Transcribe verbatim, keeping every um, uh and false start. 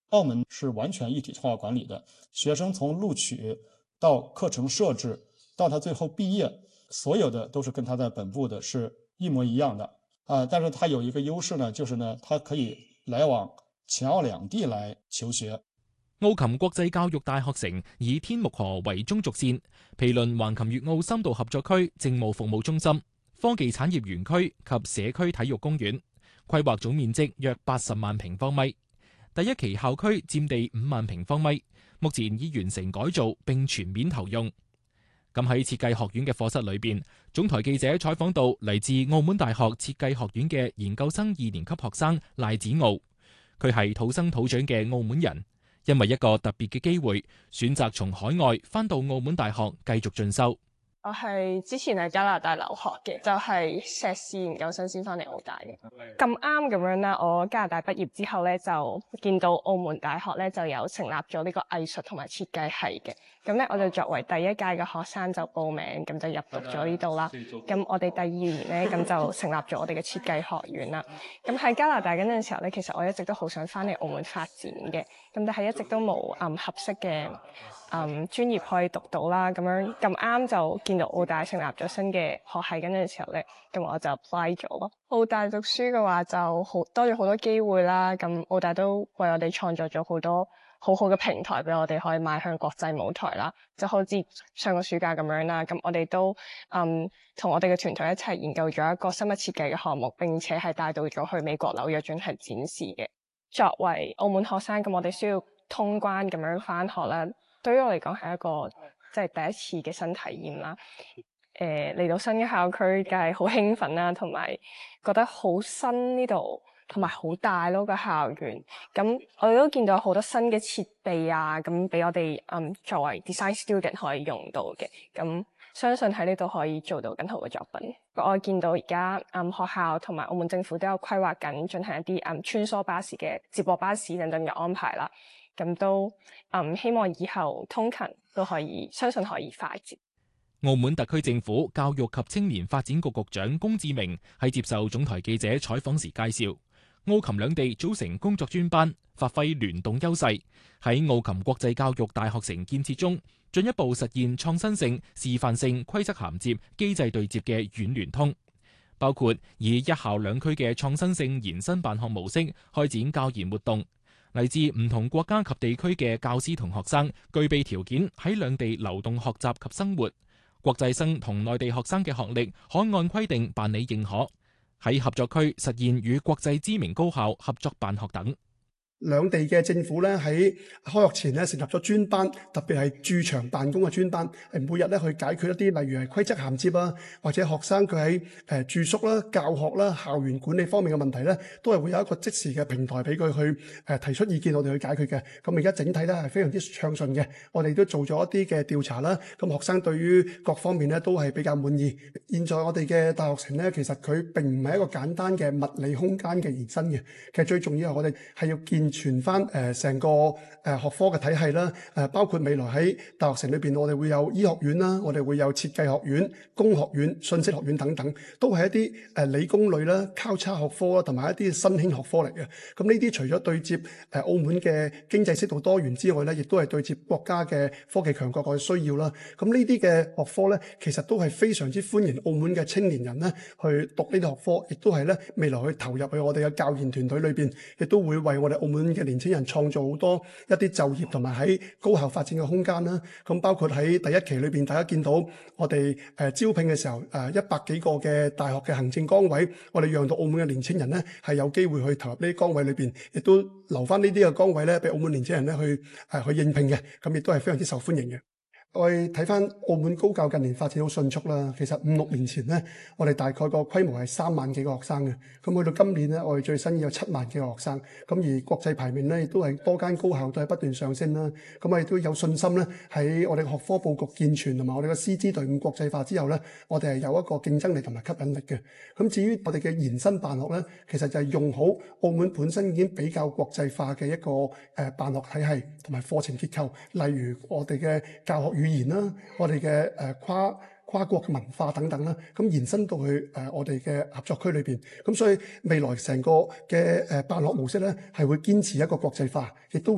澳門是完全一體通話管理的，學生從錄取到課程設置到他最後畢業，所有的都是跟他在本部的是一模一樣的啊。但是他有一個優勢呢，就是呢，他可以來往前澳兩地來求學。 澳琴國際教育大學城以天目河為中軸線，毗鄰橫琴粵澳深度合作區政務服務中心、科技產業園區及社區體育公園，規劃總面積約八十萬平方米。第一期校區佔地五萬平方米，目前已完成改造並全面投用。咁喺設計學院嘅課室裏邊，總台記者採訪到嚟自澳門大學設計學院嘅研究生二年級學生賴子傲，佢係土生土長嘅澳門人，因為一個特別嘅機會，選擇從海外返到澳門大學繼續進修。 我係之前喺加拿大留學嘅，就係碩士研究生先翻嚟澳大嘅。咁啱咁樣啦，我加拿大畢業之後咧，就見到澳門大學咧就有成立咗呢個藝術同埋設計系嘅。咁咧我就作為第一屆嘅學生就報名，咁就入讀咗呢度啦。咁我哋第二年咧，咁就成立咗我哋嘅設計學院啦。咁喺加拿大嗰陣時候咧，其實我一直都好想翻嚟澳門發展嘅，咁但係一直都冇嗯合適嘅嗯專業可以讀到啦。咁樣咁啱就見到澳大成立咗新嘅學系嗰陣時候咧，咁我就 apply 咗咯。澳大讀書嘅話就好多咗好多機會啦。咁澳大都為我哋創造咗好多好好嘅平台俾我哋可以邁向國際舞台啦，就好似上個暑假咁樣啦。咁我哋都嗯同我哋嘅團隊一齊研究咗一個生物設計嘅項目，並且係帶到咗去美國紐約進行展示嘅。作為澳門學生，咁我哋需要通關咁樣返學啦。對於我嚟講係一個即係第一次嘅新體驗啦。誒、呃、嚟到新嘅校區，梗係好興奮啦，同埋覺得好新呢度。同埋好大咯個校園，咁我哋都見到好多新嘅設備啊，咁俾我哋嗯作為 design student 可以用到嘅，咁相信喺呢度可以做到更好嘅作品。我見到而家嗯學校同埋澳門政府都有規劃緊進行一啲嗯穿梭巴士嘅接駁巴士等等嘅安排啦，咁都嗯希望以後通勤都可以，相信可以快捷。 澳門特區政府教育及青年發展局局長龔志明喺接受總台記者採訪時介紹，澳琴兩地組成工作專班，發揮聯動優勢，喺澳琴國際教育大學城建設中，進一步實現創新性、示範性規則銜接、機制對接嘅軟聯通，包括以一校兩區嘅創新性延伸辦學模式開展教研活動，嚟自唔同國家及地區嘅教師同學生具備條件喺兩地流動學習及生活，國際生同內地學生嘅學歷可按規定辦理認可。喺合作區實現與國際知名高校合作辦學等。 兩地嘅政府咧喺開學前咧成立咗專班，特別係駐場辦公嘅專班，係每日咧去解決一啲例如係規則銜接啊，或者學生佢喺誒住宿啦、教學啦、校園管理方面嘅問題咧，都係會有一個即時嘅平台俾佢去誒提出意見，我哋去解決嘅。咁而家整體咧係非常之暢順嘅，我哋都做咗一啲嘅調查啦。咁學生對於各方面咧都係比較滿意。現在我哋嘅大學城咧，其實佢並唔係一個簡單嘅物理空間嘅延伸嘅，其實最重要係我哋係要建全翻誒成個誒學科嘅體系啦，誒包括未來喺大學城裏邊，我哋會有醫學院啦，我哋會有設計學院、工學院、信息學院等等，都係一啲誒理工類啦、交叉學科啦，同埋一啲新興學科嚟嘅。咁呢啲除咗對接誒澳門嘅經濟適度多元之外咧，亦都係對接國家嘅科技強國嘅需要啦。咁呢啲嘅學科咧，其實都係非常之歡迎澳門嘅青年人咧去讀呢啲學科，亦都係咧未來去投入去我哋嘅教研團隊裏邊，亦都會為我哋澳門嘅年輕人創造好多一啲就業同埋喺高校發展嘅空間啦。咁包括喺第一期裏邊，大家見到我哋誒招聘嘅時候，誒一百幾個嘅大學嘅行政崗位，我哋讓到澳門嘅年輕人咧係有機會去投入呢啲崗位裏邊，亦都留翻呢啲嘅崗位咧俾澳門年輕人咧去誒去應聘嘅，咁亦都係非常之受歡迎嘅。我哋睇翻澳門高教近年發展好迅速啦，其實五六年前咧，我哋大概個規模係三萬幾個學生嘅，咁去到今年咧，我哋最新有七萬幾個學生，咁而國際排名咧亦都係多間高校都係不斷上升啦，咁我哋都有信心咧喺我哋嘅學科佈局健全同埋我哋嘅師資隊伍國際化之後咧，我哋係有一個競爭力同埋吸引力嘅。咁至於我哋嘅延伸辦學咧，其實就係用好澳門本身已經比較國際化嘅一個誒辦學體系同埋課程結構，例如我哋嘅教學語言啦，我哋嘅誒跨跨國文化等等啦，咁延伸到去誒我哋嘅合作區裏邊，咁所以未來成個嘅誒辦學模式咧係會堅持一個國際化，亦都